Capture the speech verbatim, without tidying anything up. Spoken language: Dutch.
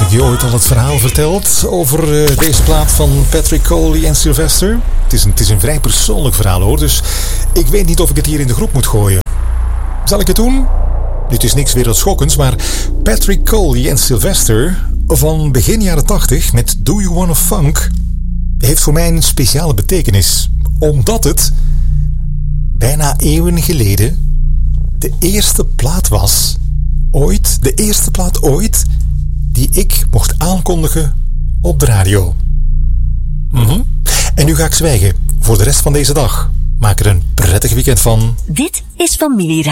ik je ooit al het verhaal verteld over uh, deze plaat van Patrick Coley en Sylvester? Het is, een, het is een vrij persoonlijk verhaal hoor, dus ik weet niet of ik het hier in de groep moet gooien. Zal ik het doen? Dit is niks wereldschokkends, maar Patrick Coley en Sylvester van begin jaren tachtig met Do You Wanna Funk heeft voor mij een speciale betekenis. Omdat het bijna eeuwen geleden de eerste plaat was, ooit, de eerste plaat ooit, die ik mocht aankondigen op de radio. Mm-hmm. En nu ga ik zwijgen voor de rest van deze dag. Maak er een prettig weekend van. Dit is Familie